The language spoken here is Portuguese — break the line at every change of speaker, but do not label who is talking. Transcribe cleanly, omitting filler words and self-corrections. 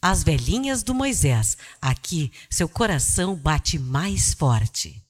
As velhinhas do Moisés. Aqui, seu coração bate mais forte.